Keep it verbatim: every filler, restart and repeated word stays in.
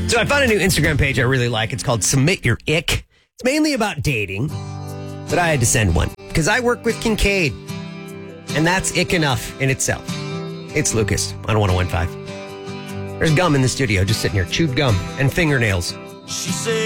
So I found a new Instagram page I really like. It's called Submit Your Ick. It's mainly about dating, but I had to send one because I work with Kincaid, and that's ick enough in itself. It's Lucas on one oh one point five. There's gum in the studio, just sitting here, chewed gum and fingernails. She said.